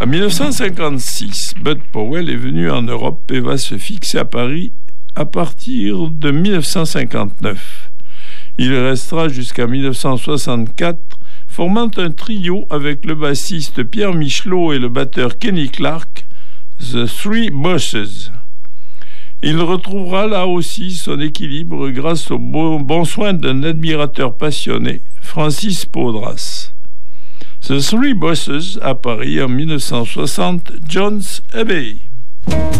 En 1956, Bud Powell est venu en Europe et va se fixer à Paris à partir de 1959. Il restera jusqu'à 1964, formant un trio avec le bassiste Pierre Michelot et le batteur Kenny Clarke, The Three Bosses. Il retrouvera là aussi son équilibre grâce au bon soin d'un admirateur passionné, Francis Paudras. The Three Bosses à Paris en 1960, John's Abbey.